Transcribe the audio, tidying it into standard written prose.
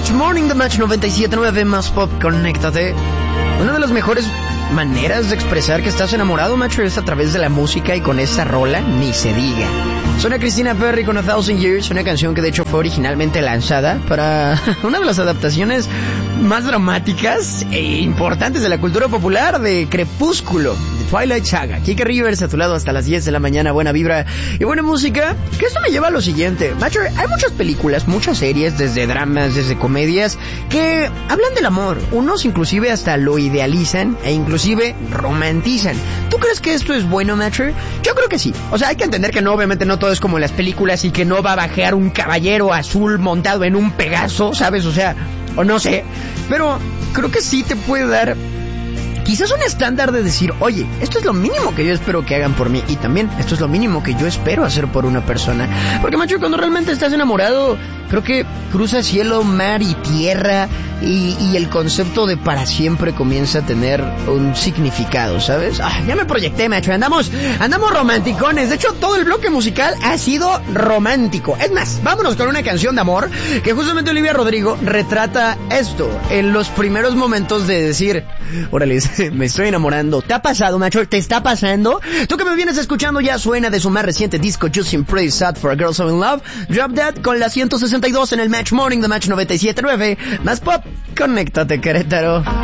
Match Morning, The Match 97.9, más pop, conéctate. Una de las mejores maneras de expresar que estás enamorado, macho, es a través de la música, y con esa rola ni se diga. Suena Christina Perri con A Thousand Years, una canción que de hecho fue originalmente lanzada para una de las adaptaciones más dramáticas e importantes de la cultura popular de Crepúsculo, de Twilight Saga. Kike Rivers a tu lado hasta las 10 de la mañana, buena vibra y buena música. Que esto me lleva a lo siguiente, macho, hay muchas películas, muchas series, desde dramas, desde comedias, que hablan del amor. Unos inclusive hasta lo idealizan e inclusive romantizan. ¿Tú crees que esto es bueno, macho? Yo creo que sí. O sea, hay que entender que no, obviamente no todo es como en las películas y que no va a bajar un caballero azul montado en un Pegaso, ¿sabes? O sea, o no sé, pero creo que sí te puede dar quizás un estándar de decir, oye, esto es lo mínimo que yo espero que hagan por mí, y también esto es lo mínimo que yo espero hacer por una persona. Porque, macho, cuando realmente estás enamorado, creo que cruza cielo, mar y tierra, y el concepto de para siempre comienza a tener un significado, ¿sabes? Ya me proyecté, macho, andamos romanticones. De hecho, todo el bloque musical ha sido romántico. Es más, vámonos con una canción de amor que justamente Olivia Rodrigo retrata esto en los primeros momentos de decir, órale, me estoy enamorando. ¿Te ha pasado, macho? ¿Te está pasando? Tú que me vienes escuchando, ya suena de su más reciente disco, Just Pretty Sad for a Girl So In Love, Drop Dead, con la 162 en el Match Morning de Match 97.9, más pop, conéctate, Querétaro.